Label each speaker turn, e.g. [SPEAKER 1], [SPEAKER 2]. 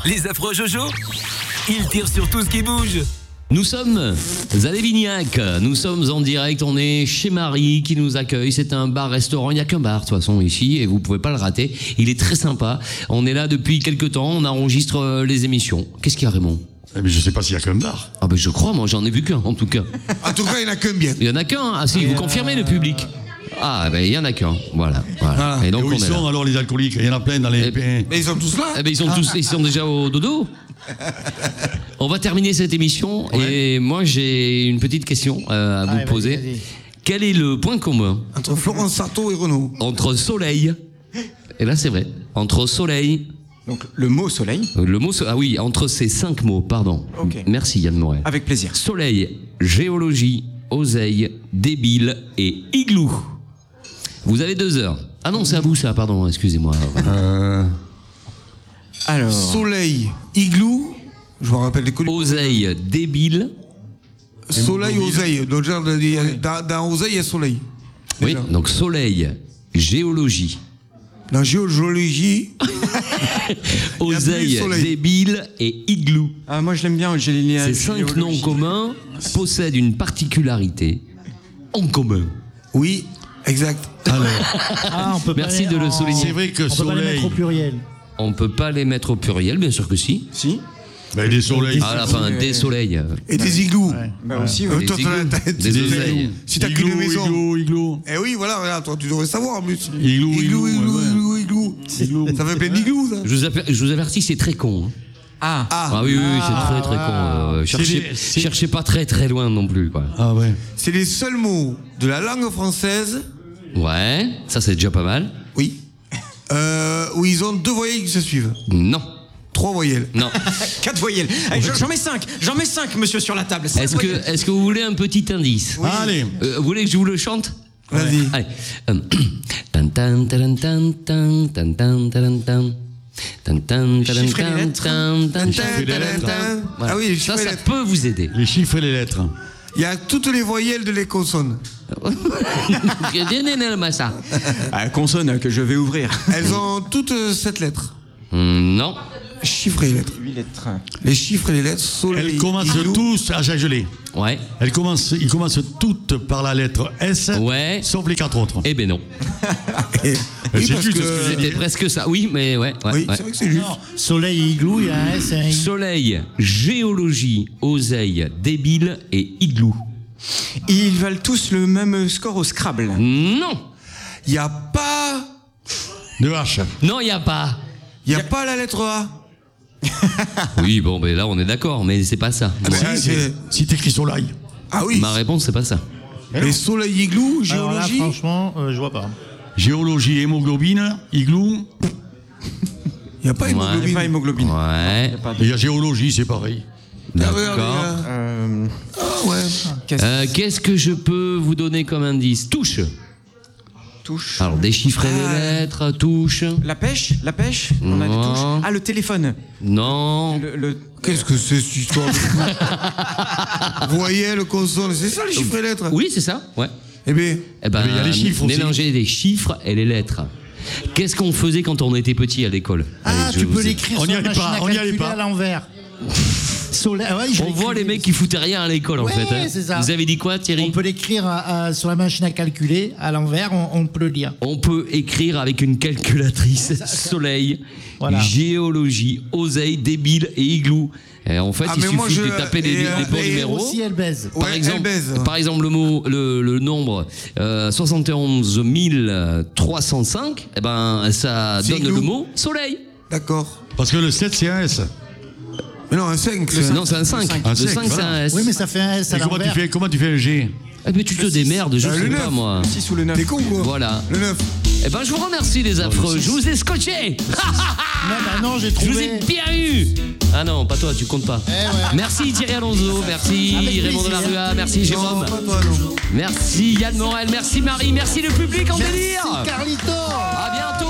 [SPEAKER 1] Les affreux Jojo, ils tirent sur tout ce qui bouge.
[SPEAKER 2] Nous sommes à Lévignac, nous sommes en direct, on est chez Marie qui nous accueille, c'est un bar-restaurant, il n'y a qu'un bar de toute façon ici et vous pouvez pas le rater, il est très sympa, on est là depuis quelques temps, on enregistre les émissions. Qu'est-ce qu'il y a Raymond ?
[SPEAKER 3] Mais je sais pas s'il y a qu'un bar.
[SPEAKER 2] Ah ben je crois, moi j'en ai vu qu'un en tout cas.
[SPEAKER 4] En tout cas, il n'y en a qu'un bien.
[SPEAKER 2] Il y en a qu'un, ah si, vous confirmez le public. Ah ben il y en a qu'un, voilà.
[SPEAKER 3] Et donc où ils sont alors les alcooliques ? Il y en a plein dans les...
[SPEAKER 4] Mais ils sont tous là.
[SPEAKER 2] Eh ben ils sont déjà au dodo. On va terminer cette émission et moi j'ai une petite question à vous poser.
[SPEAKER 5] Vas-y.
[SPEAKER 2] Quel est le point commun
[SPEAKER 4] Entre Florence Sarto et Renaud.
[SPEAKER 2] entre soleil, et là c'est vrai, entre soleil,
[SPEAKER 6] Donc le mot soleil,
[SPEAKER 2] le mot, ah oui, entre ces 5 mots, pardon.
[SPEAKER 6] Ok.
[SPEAKER 2] Merci Yann Moret.
[SPEAKER 6] avec plaisir.
[SPEAKER 2] Soleil, géologie, oseille, débile et igloo. Vous avez 2 heures. Ah non, c'est à vous ça, pardon, excusez-moi.
[SPEAKER 6] Alors,
[SPEAKER 4] Soleil, igloo. Je me rappelle des colis.
[SPEAKER 2] Oseille, débile.
[SPEAKER 4] Soleil, oseille. Donc, genre, dans oseille, il y a soleil.
[SPEAKER 2] Oui,
[SPEAKER 4] Déjà.
[SPEAKER 2] donc soleil, géologie,
[SPEAKER 4] Dans géologie,
[SPEAKER 2] oseille,
[SPEAKER 4] soleil.
[SPEAKER 2] débile et igloo.
[SPEAKER 6] ah, moi je l'aime bien, j'ai les
[SPEAKER 2] Ces 5 noms communs possèdent une particularité en commun.
[SPEAKER 4] oui, exact.
[SPEAKER 5] Ah, on peut
[SPEAKER 2] Merci
[SPEAKER 5] pas
[SPEAKER 2] de le souligner.
[SPEAKER 3] C'est vrai que
[SPEAKER 5] On peut pas les
[SPEAKER 3] soleil...
[SPEAKER 5] mettre au pluriel.
[SPEAKER 2] On peut pas les mettre au pluriel, bien sûr que si.
[SPEAKER 6] Si,
[SPEAKER 3] Ben, des soleils.
[SPEAKER 2] À la fin, des soleils.
[SPEAKER 4] Et des igloos.
[SPEAKER 6] bah aussi, oui.
[SPEAKER 4] Toi,
[SPEAKER 2] Des
[SPEAKER 4] t'en as-
[SPEAKER 2] igloos,
[SPEAKER 4] t'as-
[SPEAKER 2] des
[SPEAKER 4] t'as-
[SPEAKER 2] oseilles.
[SPEAKER 4] Si t'as qu'une maison.
[SPEAKER 3] Igloo.
[SPEAKER 4] Eh oui, voilà, regarde, toi, tu devrais savoir en plus.
[SPEAKER 3] Igloo,
[SPEAKER 4] igloo,
[SPEAKER 3] igloo,
[SPEAKER 4] igloo. Ça fait plein d'igloos, ça.
[SPEAKER 2] Je vous avertis, c'est très con. Hein.
[SPEAKER 6] Ah,
[SPEAKER 2] Ah oui, c'est très très con. Cherchez pas très très loin non plus. Quoi.
[SPEAKER 3] Ah ouais.
[SPEAKER 4] C'est les seuls mots de la langue française,
[SPEAKER 2] Ouais, ça c'est déjà pas mal.
[SPEAKER 4] oui, où ils ont 2 voyelles qui se suivent.
[SPEAKER 2] Non,
[SPEAKER 4] 3 voyelles.
[SPEAKER 2] non.
[SPEAKER 6] 4 voyelles. Allez, j'en mets 5, monsieur sur la table. Cinq
[SPEAKER 2] Est-ce
[SPEAKER 6] voyelles.
[SPEAKER 2] que vous voulez un petit indice?
[SPEAKER 3] Allez.
[SPEAKER 2] Vous voulez que je vous le chante?
[SPEAKER 4] Vas-y.
[SPEAKER 2] Allez. Tan, tan, taran, tan, tan, tan, tan, taran, tan. Tan, tan, taran,
[SPEAKER 6] Chiffrer les
[SPEAKER 2] tan,
[SPEAKER 6] lettres.
[SPEAKER 2] tan, tan,
[SPEAKER 3] Chiffrer les
[SPEAKER 2] tan,
[SPEAKER 3] lettres.
[SPEAKER 2] tan. Voilà.
[SPEAKER 4] Ah oui, les
[SPEAKER 2] ça
[SPEAKER 4] chiffrer les lettres.
[SPEAKER 2] peut vous aider.
[SPEAKER 3] Les chiffres et les lettres.
[SPEAKER 4] Il y a toutes les voyelles de les consonnes.
[SPEAKER 2] ça.
[SPEAKER 6] Ah, consonne que je vais ouvrir.
[SPEAKER 4] Elles ont toutes 7 lettres.
[SPEAKER 2] Non.
[SPEAKER 4] Chiffres et les lettres.
[SPEAKER 6] 8 lettres.
[SPEAKER 4] Les chiffres et les lettres, soleil,
[SPEAKER 3] Elles commencent
[SPEAKER 4] igloo.
[SPEAKER 3] tous à gelé.
[SPEAKER 2] Ouais.
[SPEAKER 3] Ils commencent toutes par la lettre S,
[SPEAKER 2] Ouais.
[SPEAKER 3] sauf les 4 autres.
[SPEAKER 2] Eh ben non.
[SPEAKER 4] Oui,
[SPEAKER 3] C'est
[SPEAKER 4] parce
[SPEAKER 3] juste
[SPEAKER 4] que...
[SPEAKER 3] ce que j'ai dit.
[SPEAKER 2] C'était presque ça. Oui, mais ouais.
[SPEAKER 4] Oui,
[SPEAKER 2] ouais.
[SPEAKER 4] c'est vrai que c'est juste.
[SPEAKER 5] Non, soleil et igloo, il y a un S et un I.
[SPEAKER 2] Soleil, géologie, oseille, débile et igloo.
[SPEAKER 6] Ils valent tous le même score au Scrabble.
[SPEAKER 2] Non.
[SPEAKER 4] Il n'y a pas...
[SPEAKER 3] De H.
[SPEAKER 2] Non, il n'y a pas.
[SPEAKER 4] Il n'y a pas la lettre A.
[SPEAKER 2] Oui, bon, ben là, on est d'accord, mais c'est pas ça.
[SPEAKER 4] Ah, ben, c'est-
[SPEAKER 3] Si t'écris soleil.
[SPEAKER 4] ah oui.
[SPEAKER 2] Ma réponse, c'est pas ça.
[SPEAKER 4] Les soleil, igloo,
[SPEAKER 5] Alors là,
[SPEAKER 4] géologie.
[SPEAKER 5] franchement, je vois pas.
[SPEAKER 3] Géologie, hémoglobine, igloo.
[SPEAKER 4] Il n'y a pas
[SPEAKER 6] Il n'y a
[SPEAKER 4] hémoglobine.
[SPEAKER 6] pas hémoglobine.
[SPEAKER 2] Ouais.
[SPEAKER 3] Et il y a géologie, c'est pareil.
[SPEAKER 4] Ah, regarde,
[SPEAKER 2] D'accord.
[SPEAKER 4] regarde. Ah ouais.
[SPEAKER 2] Qu'est-ce que je peux vous donner comme indice? Touche.
[SPEAKER 6] Touche.
[SPEAKER 2] Alors, déchiffrer les lettres, touche.
[SPEAKER 6] La pêche. On a des
[SPEAKER 2] Non.
[SPEAKER 6] touches. Ah, le téléphone.
[SPEAKER 2] Non.
[SPEAKER 4] Qu'est-ce que c'est cette histoire de... Voyelles, consonnes, c'est ça les chiffres et les lettres.
[SPEAKER 2] Oui, c'est ça, ouais.
[SPEAKER 4] Eh bien,
[SPEAKER 2] Eh ben,
[SPEAKER 3] Mais il y a les chiffres aussi.
[SPEAKER 2] mélanger les chiffres et les lettres. Qu'est-ce qu'on faisait quand on était petit à l'école?
[SPEAKER 5] Ah,
[SPEAKER 2] Allez, je
[SPEAKER 5] tu
[SPEAKER 2] vous
[SPEAKER 5] peux
[SPEAKER 2] ai-
[SPEAKER 5] l'écrire
[SPEAKER 3] On
[SPEAKER 5] sur
[SPEAKER 3] n'y
[SPEAKER 5] la
[SPEAKER 3] allait
[SPEAKER 5] machine
[SPEAKER 3] pas,
[SPEAKER 5] à
[SPEAKER 3] on n'y allait
[SPEAKER 5] calculer
[SPEAKER 3] pas.
[SPEAKER 5] à l'envers. Soleil, ouais, je
[SPEAKER 2] On voit les
[SPEAKER 5] l'écrivais.
[SPEAKER 2] mecs qui foutaient rien à l'école, en
[SPEAKER 5] Ouais,
[SPEAKER 2] fait. Hein.
[SPEAKER 5] c'est ça.
[SPEAKER 2] Vous avez dit quoi, Thierry?
[SPEAKER 5] On peut l'écrire sur la machine à calculer à l'envers, on peut le lire.
[SPEAKER 2] On peut écrire avec une calculatrice soleil,
[SPEAKER 5] Voilà.
[SPEAKER 2] géologie, oseille, débile et igloo. Et en fait,
[SPEAKER 4] Ah,
[SPEAKER 2] il
[SPEAKER 4] mais moi,
[SPEAKER 2] suffit
[SPEAKER 4] je-
[SPEAKER 2] de taper les
[SPEAKER 4] et,
[SPEAKER 2] bons
[SPEAKER 4] et
[SPEAKER 2] numéros.
[SPEAKER 5] Aussi, elle baise.
[SPEAKER 2] Par
[SPEAKER 4] Ouais,
[SPEAKER 2] exemple,
[SPEAKER 4] elle baise.
[SPEAKER 2] par exemple, le nombre 71 305, eh ben, ça
[SPEAKER 4] C'est
[SPEAKER 2] donne
[SPEAKER 4] igloo.
[SPEAKER 2] le mot soleil.
[SPEAKER 4] d'accord.
[SPEAKER 3] Parce que le 7, c'est un S.
[SPEAKER 4] Mais non, un 5.
[SPEAKER 2] Non, c'est un 5.
[SPEAKER 3] Un
[SPEAKER 2] Le
[SPEAKER 3] 5,
[SPEAKER 2] 5, c'est
[SPEAKER 3] voilà.
[SPEAKER 2] un S.
[SPEAKER 5] Oui, mais ça fait un S à
[SPEAKER 3] Et
[SPEAKER 5] l'envers.
[SPEAKER 3] comment tu fais un G?
[SPEAKER 2] Eh ben, tu te démerdes, je
[SPEAKER 4] le
[SPEAKER 2] sais
[SPEAKER 4] 9.
[SPEAKER 2] pas, moi.
[SPEAKER 6] 6 ou le 9.
[SPEAKER 4] T'es con quoi.
[SPEAKER 2] Voilà.
[SPEAKER 4] Le 9.
[SPEAKER 2] Eh ben, je vous remercie, les affreux. Je vous ai scotché.
[SPEAKER 5] Non, bah non, j'ai
[SPEAKER 2] Je vous
[SPEAKER 5] trouvé.
[SPEAKER 2] ai bien eu. Ah non, pas toi, tu comptes pas.
[SPEAKER 5] Eh ouais.
[SPEAKER 2] Merci Thierry Alonso, merci
[SPEAKER 5] Avec
[SPEAKER 2] Raymond
[SPEAKER 5] plaisir.
[SPEAKER 2] Delarue, merci Jérôme,
[SPEAKER 4] Non, pas toi, non.
[SPEAKER 2] merci Yann Morel, merci Marie, merci le public en
[SPEAKER 5] Merci,
[SPEAKER 2] délire.
[SPEAKER 5] Carlito.
[SPEAKER 2] À bientôt.